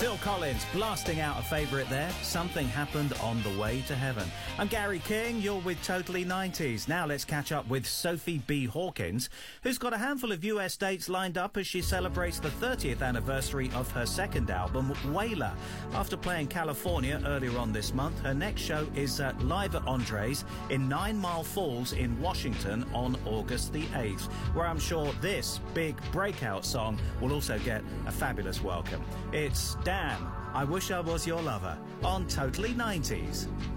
Phil Collins blasting out a favourite there. Something happened on the way to heaven. I'm Gary King. You're with Totally 90s. Now let's catch up with Sophie B. Hawkins, who's got a handful of US dates lined up as she celebrates the 30th anniversary of her second album, Whaler. After playing California earlier on this month, her next show is live at Andres in 9 Mile Falls in Washington on August the 8th, where I'm sure this big breakout song will also get a fabulous welcome. It's Damn, I Wish I Was Your Lover on Totally 90s.